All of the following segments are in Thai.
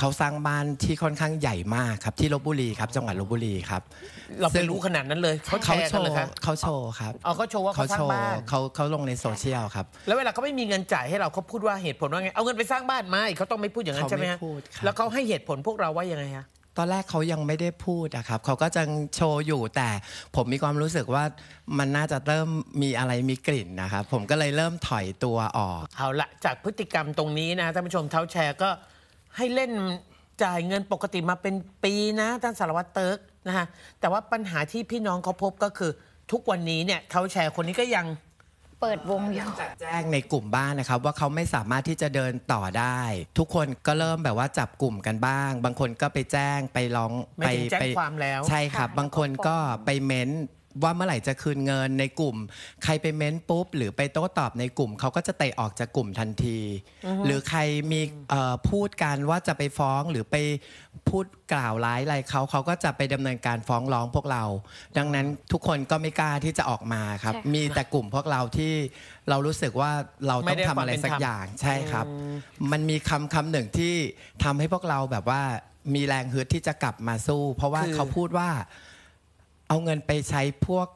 เขาสร้างบ้านที่ค่อนข้างใหญ่มากครับที่ลพบุรีครับจังหวัดลพบุรีครับเราไปรู้ขนาดนั้นเลยเขาโชว์เขาโชว์ครับเขาโชว์ว่าเขาสร้างบ้านเขาลงในโซเชียลครับแล้วเวลาเขาไม่มีเงินจ่ายให้เราเขาพูดว่าเหตุผลว่าไงเอาเงินไปสร้างบ้านไม่เขาต้องไม่พูดอย่างนั้นใช่ไหมฮะแล้วเขาให้เหตุผลพวกเราว่ายังไงฮะตอนแรกเขายังไม่ได้พูดนะครับเขาก็จะโชว์อยู่แต่ผมมีความรู้สึกว่ามันน่าจะเริ่มมีอะไรมีกลิ่นนะครับผมก็เลยเริ่มถอยตัวออกเอาละจากพฤติกรรมตรงนี้นะท่านผู้ชมเท้าแชร์ก็ให้เล่นจ่ายเงินปกติมาเป็นปีนะท่านสารวัตรเติร์กนะฮะแต่ว่าปัญหาที่พี่น้องเขาพบก็คือทุกวันนี้เนี่ยเท้าแชร์คนนี้ก็ยังเปิดวงอยู่แจ้งในกลุ่มบ้านนะครับว่าเขาไม่สามารถที่จะเดินต่อได้ทุกคนก็เริ่มแบบว่าจับกลุ่มกันบ้างบางคนก็ไปแจ้งไปร้องไปแจ้งความแล้วใช่ครับบางคนก็ไปเม้นว่าเมื่อไหร่จะคืนเงินในกลุ่มใครไปเม้นปุ๊บหรือไปโต้ตอบในกลุ่มเขาก็จะเตะออกจากกลุ่มทันทีหรือใครมีพูดกันว่าจะไปฟ้องหรือไปพูดกล่าวร้ายอะไรเขาก็จะไปดำเนินการฟ้องร้องพวกเราดังนั้นทุกคนก็ไม่กล้าที่จะออกมาครับมีแต่กลุ่มพวกเราที่เรารู้สึกว่าเราต้องทำอะไรสักอย่างใช่ครับมันมีคำหนึ่งที่ทำให้พวกเราแบบว่ามีแรงฮึดที่จะกลับมาสู้เพราะว่าเขาพูดว่าเอาเงินไปใช้พวก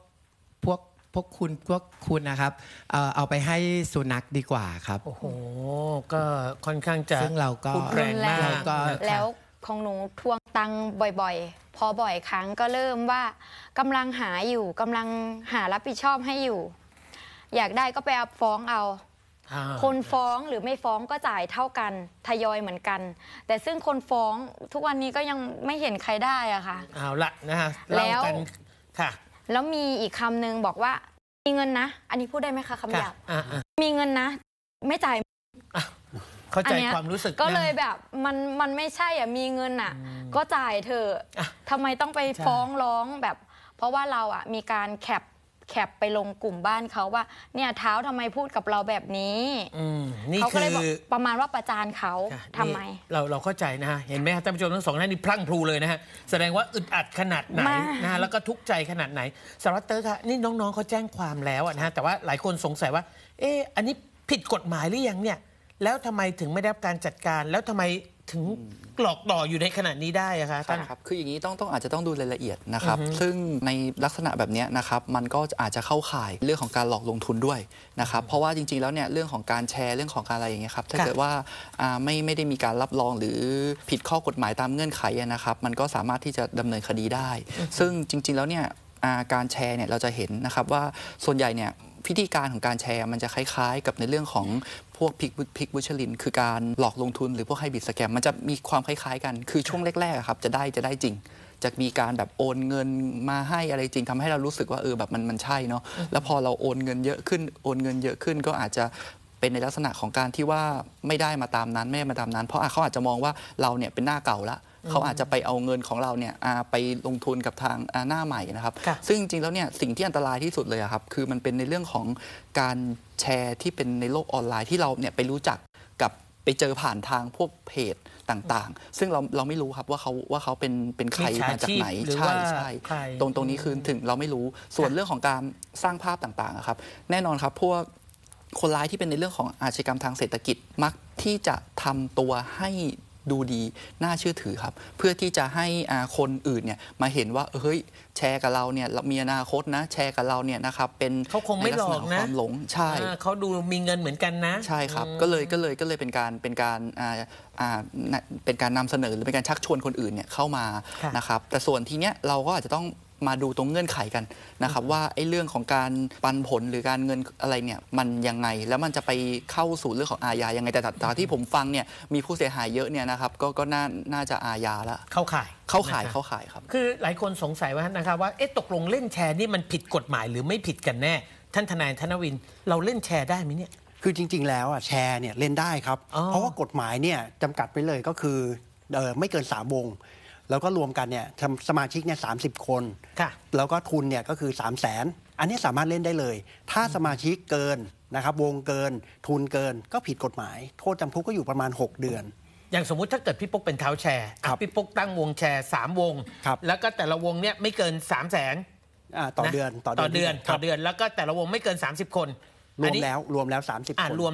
คุณนะครับเอาไปให้สุนัขดีกว่าครับโอ้โหก็ค่อนข้างจะซึ่งเราก็พูดแรงมากแล้วของหนูทวงตังค์บ่อยๆพอบ่อยครั้งก็เริ่มว่ากำลังหาอยู่กำลังหารับผิดชอบให้อยู่อยากได้ก็ไปเอาฟ้องเอาคนฟ้องหรือไม่ฟ้องก็จ่ายเท่ากันทยอยเหมือนกันแต่ซึ่งคนฟ้องทุกวันนี้ก็ยังไม่เห็นใครได้อะค่ะเอาละนะฮะแล้วค่ะแล้วมีอีกคำหนึ่งบอกว่ามีเงินนะอันนี้พูดได้ไหมคะคำหยาบมีเงินนะไม่จ่ายเข้าใจความรู้สึกก็เลยแบบมันไม่ใช่อ่ะมีเงินอ่ะก็จ่ายเถอะทำไมต้องไปฟ้องร้องแบบเพราะว่าเราอ่ะมีการแคปไปลงกลุ่มบ้านเขาว่าเนี่ยเท้าทำไมพูดกับเราแบบนี้เขาก็เลยบอกประมาณว่าประจานเขาทำไมเราเข้าใจนะฮะเห็นไหมท่านผู้ชมทั้งสองท่านนี่พลั่งพลูเลยนะฮะแสดงว่าอึดอัดขนาดไหนนะฮะแล้วก็ทุกข์ใจขนาดไหนสารวัตรเตอร์ค่ะนี่น้องๆเขาแจ้งความแล้วนะฮะแต่ว่าหลายคนสงสัยว่าอันนี้ผิดกฎหมายหรือยังเนี่ยแล้วทำไมถึงไม่ได้รับการจัดการแล้วทำไมถึงหลอกต่ออยู่ในขณะนี้ได้อะคะท่านครับคืออย่างนี้ต้องอาจจะต้องดูรายละเอียดนะครับซึ่งในลักษณะแบบนี้นะครับมันก็อาจจะเข้าข่ายเรื่องของการหลอกลงทุนด้วยนะครับเพราะว่าจริงๆแล้วเนี่ยเรื่องของการแชร์เรื่องของการอะไรอย่างเงี้ยครับถ้าเกิดว่าไม่ได้มีการรับรองหรือผิดข้อกฎหมายตามเงื่อนไขนะครับมันก็สามารถที่จะดำเนินคดีได้ซึ่งจริงๆแล้วเนี่ยการแชร์เนี่ยเราจะเห็นนะครับว่าส่วนใหญ่เนี่ยพิธีการของการแชร์มันจะคล้ายๆกับในเรื่องของพวกพิกบูชลินคือการหลอกลงทุนหรือพวกไฮบริดสแกมมันจะมีความคล้ายๆกันคือช่วงแรกๆครับจะได้จริงจะมีการแบบโอนเงินมาให้อะไรจริงทำให้เรารู้สึกว่าแบบมันใช่เนาะแล้วพอเราโอนเงินเยอะขึ้นก็อาจจะเป็นในลักษณะของการที่ว่าไม่ได้มาตามนั้นเพราะเขาอาจจะมองว่าเราเนี่ยเป็นหน้าเก่าละเขาอาจจะไปเอาเงินของเราเนี่ยไปลงทุนกับทางหน้าใหม่นะครับซึ่งจริงๆแล้วเนี่ยสิ่งที่อันตรายที่สุดเลยครับคือมันเป็นในเรื่องของการแชร์ที่เป็นในโลกออนไลน์ที่เราเนี่ยไปรู้จักกับไปเจอผ่านทางพวกเพจต่างๆซึ่งเราไม่รู้ครับว่าเขาเป็นใครมาจากไหนใช่ตรงนี้คือถึงเราไม่รู้ส่วนเรื่องของการสร้างภาพต่างๆครับแน่นอนครับพวกคนร้ายที่เป็นในเรื่องของอาชญากรรมทางเศรษฐกิจมักที่จะทำตัวให้ดูดีน่าเชื่อถือครับเพื่อที่จะให้คนอื่นเนี่ยมาเห็นว่าเฮ้ยแชร์กับเราเนี่ยมีอนาคตนะแชร์กับเราเนี่ยนะครับเป็นเขาคงไม่หลอกนะความหลงใช่เขาดูมีเงินเหมือนกันนะใช่ครับก็เลยเป็นการนำเสนอหรือเป็นการชักชวนคนอื่นเนี่ยเข้ามานะครับแต่ส่วนทีเนี้ยเราก็อาจจะต้องมาดูตรงเงื่อนไขกันนะครับว่าไอ้เรื่องของการปันผลหรือการเงินอะไรเนี่ยมันยังไงแล้วมันจะไปเข้าสู่เรื่องของอาญายังไงแต่ที่ผมฟังเนี่ยมีผู้เสียหายเยอะเนี่ยนะครับก็น่าจะอาญาแล้วเข้าข่ายครับคือหลายคนสงสัยว่านะครับว่าตกลงเล่นแชร์นี่มันผิดกฎหมายหรือไม่ผิดกันแน่ท่านทนายธนวินเราเล่นแชร์ได้ไหมเนี่ยคือจริงๆแล้วแชร์เนี่ยเล่นได้ครับเพราะว่ากฎหมายเนี่ยจำกัดไปเลยก็คือไม่เกิน3 วงแล้วก็รวมกันเนี่ยสมาชิกเนี่ย30 คนแล้วก็ทุนเนี่ยก็คือ300,000อันนี้สามารถเล่นได้เลยถ้าสมาชิกเกินนะครับวงเกินทุนเกินก็ผิดกฎหมายโทษจำคุกก็อยู่ประมาณ6 เดือนอย่างสมมุติถ้าเกิดพี่ปุ๊กเป็นเท้าแชร์พี่ปุ๊กตั้งวงแชร์3 วงแล้วก็แต่ละวงเนี่ยไม่เกิน300,000 ต่อเดือนแล้วก็แต่ละวงไม่เกิน30 คนรวมแล้ว30 คนรวมแล้ว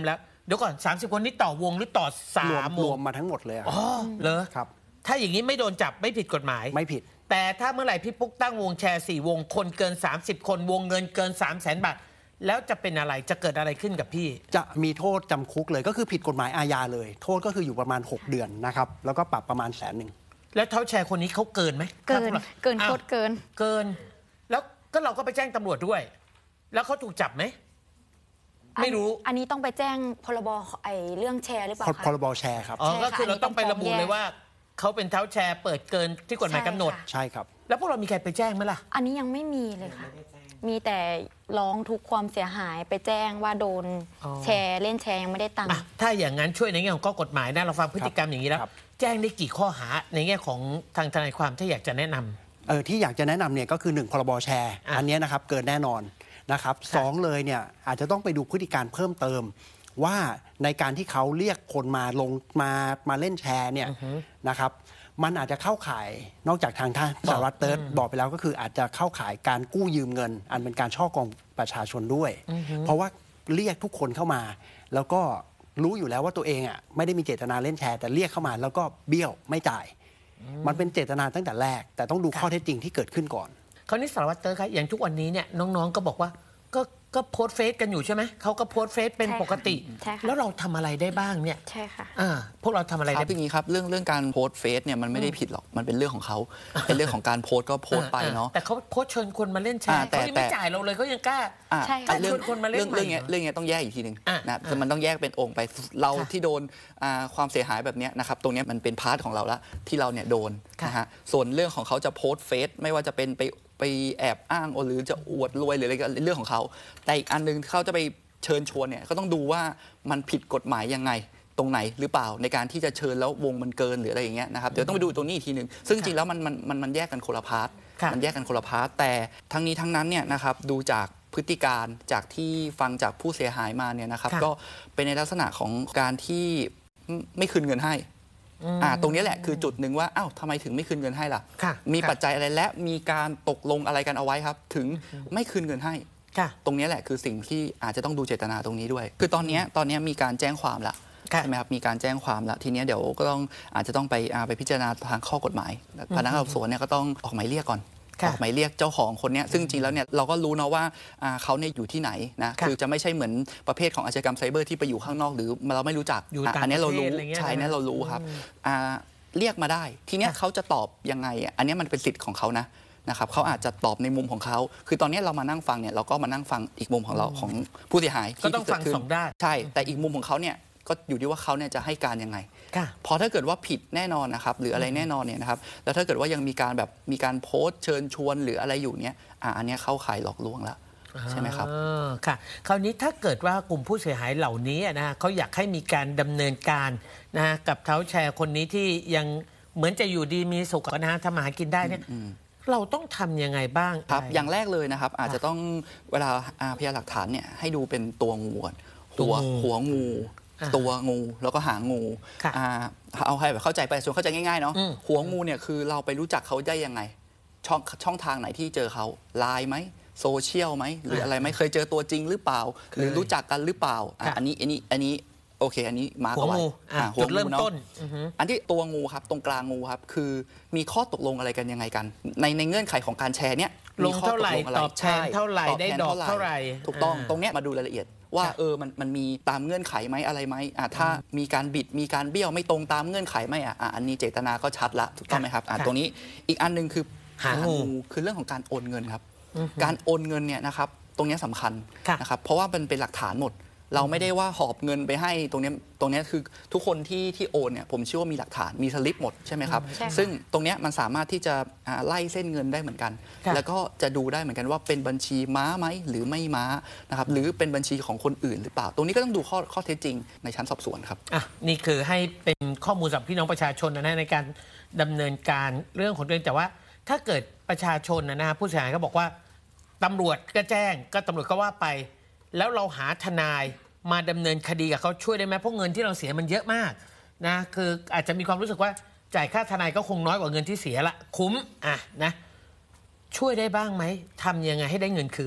เดี๋ยวก่อน30 คนนี้ต่อวงหรือต่อ3 รววงมมาทั้งหมดเลยอะอ๋อเหรอครับถ้าอย่างนี้ไม่โดนจับไม่ผิดกฎหมายไม่ผิดแต่ถ้าเมื่อไหร่พี่ปุ๊กตั้งวงแชร์4 วงคนเกิน30 คนวงเงินเกิน 300,000 บาทแล้วจะเป็นอะไรจะเกิดอะไรขึ้นกับพี่จะมีโทษจำคุกเลยก็คือผิดกฎหมายอาญาเลย โทษก็คืออยู่ประมาณ6 เดือนนะครับแล้วก็ปรับประมาณ100,000 แล้วเท้าแชร์คนนี้เขาเกินไหมเกินโคตรเกินแล้วก็เราก็ไปแจ้งตำรวจด้วย แล้วเขาถูกจับไหมไม่รู้อันนี้ต้องไปแจ้งพรบเรื่องแชร์หรือเปล่าคะพรบแชร์ครับอ๋อก็คือเราต้องไประบุเลยว่าเขาเป็นเท้าแชร์เปิดเกินที่กฎหมายกำหนดใช่ครับแล้วพวกเรามีใครไปแจ้งไหมล่ะอันนี้ยังไม่มีเลยค่ะมีแต่ร้องทุกความเสียหายไปแจ้งว่าโดนแชร์เล่นแชร์ยังไม่ได้ตังค์ถ้าอย่างนั้นช่วยในแง่ของข้อกฎหมายนะเราฟังพฤติกรรมอย่างนี้แล้วแจ้งได้กี่ข้อหาในแง่ของทางทนายความที่อยากจะแนะนำที่อยากจะแนะนำเนี่ยก็คือ1พรบแชร์อันนี้นะครับเกินแน่นอนนะครับ2เลยเนี่ยอาจจะต้องไปดูพฤติการเพิ่มเติมว่าในการที่เขาเรียกคนมาเล่นแชร์เนี่ยนะครับมันอาจจะเข้าข่ายนอกจากทางท่านสารวัตรเติร์ดบอกไปแล้วก็คืออาจจะเข้าข่ายการกู้ยืมเงิน อันเป็นการฉ้อกงประชาชนด้วยเพราะว่าเรียกทุกคนเข้ามา แล้วก็รู้อยู่แล้วว่าตัวเองอ่ะไม่ได้มีเจตนาเล่นแชร์แต่เรียกเข้ามาแล้วก็เบี้ยวไม่จ่ายมันเป็นเจตนาตั้งแต่แรกแต่ต้องดูข้อเท็จจริงที่เกิดขึ้นก่อนคราวนี้สารวัตรเตอร์ครับอย่างทุกวันนี้เนี่ยน้องๆก็บอกว่าก็โพสเฟซกันอยู่ใช่ไหมเขาก็โพสเฟซเป็นปกติแล้วเราทำอะไรได้บ้างเนี่ยใช่ค่ะพวกเราทำอะไรได้อย่างนี้ครับเรื่องการโพสเฟซเนี่ยมันไม่ได้ผิดหรอกมันเป็นเรื่องของเขาเป็นเรื่องของการโพสก็โพสไปเนาะแต่เขาโพสเชิญคนมาเล่นแชร์เขายังไม่จ่ายเราเลยเขายังกล้าเชิญคนมาเล่นเรื่องนี้ต้องแยกอีกทีหนึ่งนะมันต้องแยกเป็นองค์ไปเราที่โดนความเสียหายแบบนี้นะครับตรงนี้มันเป็นพาร์ทของเราละที่เราเนี่ยโดนนะฮะส่วนเรื่องของเขาจะโพสเฟซไม่ว่าจะเป็นไปแอบอ้างหรือจะอวดรวยหรืออะไรก็เรื่องของเขาแต่อีกอันนึงเขาจะไปเชิญชวนเนี่ยก็ต้องดูว่ามันผิดกฎหมายยังไงตรงไหนหรือเปล่าในการที่จะเชิญแล้ววงมันเกินหรืออะไรอย่างเงี้ยนะครับเดี๋ยวต้องไปดูตรงนี้อีกทีนึงซึ่งจริงแล้วมันแยกกันคนละพาร์ทมันแยกกันคนละพาร์ทแต่ทั้งนี้ทั้งนั้นเนี่ยนะครับดูจากพฤติการจากที่ฟังจากผู้เสียหายมาเนี่ยนะครับก็เป็นในลักษณะของการที่ไม่คืนเงินให้ตรงนี้แหละคือจุดหนึ่งว่าอ้าวทำไมถึงไม่คืนเงินให้ล่ะมีปัจจัยอะไรและมีการตกลงอะไรกันเอาไว้ครับถึงไม่คืนเงินให้ตรงนี้แหละคือสิ่งที่อาจจะต้องดูเจตนาตรงนี้ด้วยคือตอนนี้มีการแจ้งความแล้วใช่ไหมครับมีการแจ้งความแล้วทีนี้เดี๋ยวก็อาจจะต้องไปพิจารณาทางข้อกฎหมายพนักงานสอบสวนเนี่ยก็ต้องออกหมายเรียกก่อนออกหมายเรียกเจ้าของคนนี้ซึ่งจริงแล้วเนี่ยเราก็รู้นะว่าเขาเนี่ยอยู่ที่ไหนนะคือจะไม่ใช่เหมือนประเภทของอาชญากรรมไซเบอร์ที่ไปอยู่ข้างนอกหรือเราไม่รู้จักอันนี้เรารู้ใช่เนี่ยเรารู้ครับเรียกมาได้ทีนี้เขาจะตอบยังไงอันนี้มันเป็นสิทธิ์ของเขานะครับเขาอาจจะตอบในมุมของเขาคือตอนนี้เรามานั่งฟังเนี่ยเราก็มานั่งฟังอีกมุมของเราของผู้เสียหายก็ต้องฟังสองด้านใช่แต่อีกมุมของเขาเนี่ยก็อยู่ที่ว่าเขาเนี่ยจะให้การยังไงพอถ้าเกิดว่าผิดแน่นอนนะครับหรืออะไรแน่นอนเนี่ยนะครับแล้วถ้าเกิดว่ายังมีการโพสต์เชิญชวนหรืออะไรอยู่เนี่ยอันนี้เข้าข่ายหลอกลวงแล้วใช่ไหมครับค่ะคราวนี้ถ้าเกิดว่ากลุ่มผู้เสียหายเหล่านี้นะเขาอยากให้มีการดำเนินการนะกับเท้าแชร์คนนี้ที่ยังเหมือนจะอยู่ดีมีสุขนะทำมาหากินได้เนี่ยเราต้องทำยังไงบ้างครับอย่างแรกเลยนะครับอาจจะต้องเวลาพยานหลักฐานเนี่ยให้ดูเป็นตัวงูหัวงูตัวงูแล้วก็หางงูเอาให้แบบเข้าใจไปส่วนเข้าใจง่ายๆเนาะหัวงูเนี่ยคือเราไปรู้จักเขาได้ยังไงช่องทางไหนที่เจอเขาไลน์ไหมโซเชียลไหมหรืออะไรไหมเคยเจอตัวจริงหรือเปล่าหรือรู้จักกันหรือเปล่าอันนี้โอเคอันนี้มาหัวงูจุดเริ่มต้นอันที่ตัวงูครับตรงกลางงูครับคือมีข้อตกลงอะไรกันยังไงกันในเงื่อนไขของการแชร์เนี้ยลงเท่าไหร่ตอบแทนเท่าไหร่ได้ดอกเท่าไหร่ถูกต้องตรงเนี้ยมาดูรายละเอียดว่ามันมีตามเงื่อนไขไหมอะไรไหมถ้ามีการบิดมีการเบี้ยวไม่ตรงตามเงื่อนไขไหมอันนี้เจตนาก็ชัดละถูกต้องไหมครับตรงนี้อีกอันนึงคือหางูคือเรื่องของการโอนเงินครับการโอนเงินเนี่ยนะครับตรงนี้สำคัญนะครับเพราะว่ามันเป็นหลักฐานหมดเราไม่ได้ว่าหอบเงินไปให้ตรงนี้คือทุกคนที่โอนเนี่ยผมเชื่อว่ามีหลักฐานมีสลิปหมดใช่ไหมครับซึ่งตรงนี้มันสามารถที่จะไล่เส้นเงินได้เหมือนกันแล้วก็จะดูได้เหมือนกันว่าเป็นบัญชีม้าไหมหรือไม่ม้านะครับหรือเป็นบัญชีของคนอื่นหรือเปล่าตรงนี้ก็ต้องดูข้อเท็จจริงในชั้นสอบสวนครับนี่คือให้เป็นข้อมูลสำหรับพี่น้องประชาชนนะในการดำเนินการเรื่องของตัวเองแต่ว่าถ้าเกิดประชาชนนะผู้เสียหายก็บอกว่าตำรวจก็แจ้งก็ตำรวจก็ว่าไปแล้วเราหาทนายมาดำเนินคดีกับเขาช่วยได้ไหมเพราะเงินที่เราเสียมันเยอะมากนะคืออาจจะมีความรู้สึกว่าจ่ายค่าทนายก็คงน้อยกว่าเงินที่เสียละคุ้มนะช่วยได้บ้างไหมทำยังไงให้ได้เงินคืน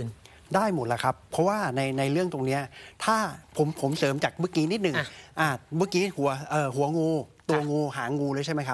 ได้หมดแหละครับ เพราะว่าในเรื่องตรงเนี้ยถ้าผมเสริมจากเมื่อกี้นิดหนึ่งเมื่อกี้หัวงูตัวงูหางงูเลยใช่ไหมครับ